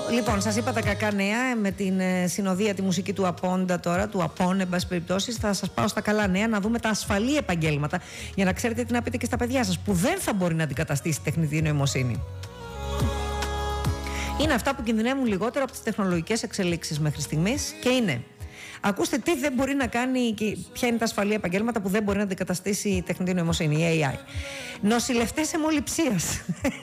Λοιπόν, σας είπα τα κακά νέα με την συνοδεία, τη μουσική του Απόντα τώρα, του Απόν, εν πάση περιπτώσει. Θα σας πάω στα καλά νέα, να δούμε τα ασφαλή επαγγέλματα, για να ξέρετε τι να πείτε και στα παιδιά σας, που δεν θα μπορεί να αντικαταστήσει τεχνητή νοημοσύνη. Είναι αυτά που κινδυνεύουν λιγότερο από τις τεχνολογικές εξελίξεις μέχρι στιγμής και είναι. Ακούστε τι δεν μπορεί να κάνει και ποια είναι τα ασφαλή επαγγέλματα που δεν μπορεί να αντικαταστήσει η τεχνητή νοημοσύνη, η AI. Νοσηλευτές αιμοληψίας.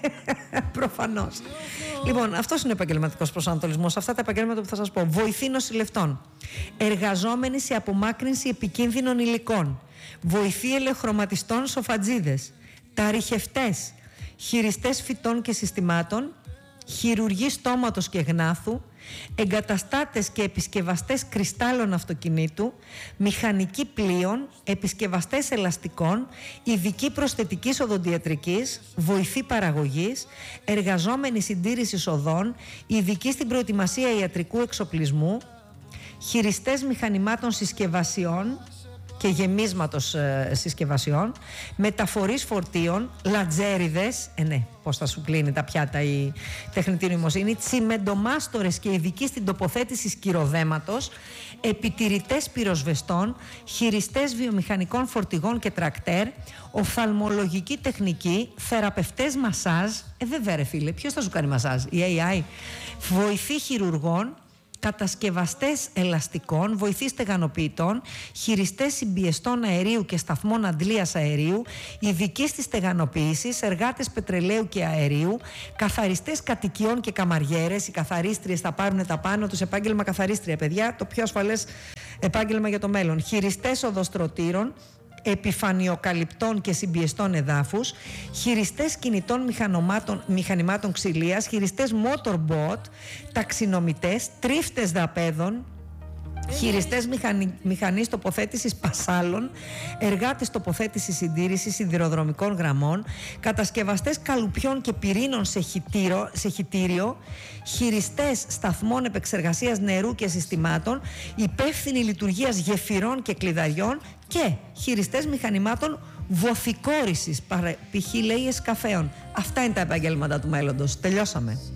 Προφανώς. Λοιπόν, αυτός είναι ο επαγγελματικός προσανατολισμός. Αυτά τα επαγγέλματα που θα σας πω. Βοηθοί νοσηλευτών. Εργαζόμενοι σε απομάκρυνση επικίνδυνων υλικών. Βοηθοί ελεχρωματιστών σοφατζίδες. Ταριχευτές. Χειριστές φυτών και συστημάτων. Χειρουργοί στόματος και γνάθου, εγκαταστάτες και επισκευαστές κρυστάλλων αυτοκινήτου, μηχανικοί πλοίων, επισκευαστές ελαστικών, ειδικοί προσθετικής οδοντιατρικής, βοηθοί παραγωγής, εργαζόμενοι συντήρησης οδών, ειδικοί στην προετοιμασία ιατρικού εξοπλισμού, χειριστές μηχανημάτων συσκευασιών και γεμίσματος συσκευασιών, μεταφορείς φορτίων, λατζέριδες, ναι, πώς θα σου κλείνει τα πιάτα η τεχνητή νοημοσύνη, τσιμεντομάστορες και ειδικοί στην τοποθέτηση σκυροδέματος, επιτηρητές πυροσβεστών, χειριστές βιομηχανικών φορτηγών και τρακτέρ, οφθαλμολογική τεχνική, θεραπευτές μασάζ, βέβαια ρε φίλε, ποιος θα σου κάνει μασάζ, η AI, βοηθοί χειρουργών, κατασκευαστές ελαστικών, βοηθοί στεγανοποιητών, χειριστές συμπιεστών αερίου και σταθμών αντλίας αερίου, ειδικοί στη στεγανοποίηση, εργάτες πετρελαίου και αερίου, καθαριστές κατοικιών και καμαριέρες. Οι καθαρίστριες θα πάρουν τα πάνω τους, επάγγελμα καθαρίστρια, παιδιά, το πιο ασφαλές επάγγελμα για το μέλλον. Χειριστές οδοστρωτήρων, επιφανειοκαλυπτών και συμπιεστών εδάφους, χειριστές κινητών μηχανημάτων ξυλίας, χειριστές motorbot, ταξινομητές, τρίφτες δαπέδων, χειριστές μηχανής τοποθέτησης πασάλων, εργάτες τοποθέτησης συντήρησης σιδηροδρομικών γραμμών, κατασκευαστές καλουπιών και πυρήνων σε χυτήριο, χειριστές σταθμών επεξεργασίας νερού και συστημάτων, υπεύθυνοι λειτουργίας γεφυρών και κλειδαριών και χειριστές μηχανημάτων βοθηκόρησης, π.χ. λέει εσκαφέων. Αυτά είναι τα επαγγέλματα του μέλλοντος. Τελειώσαμε.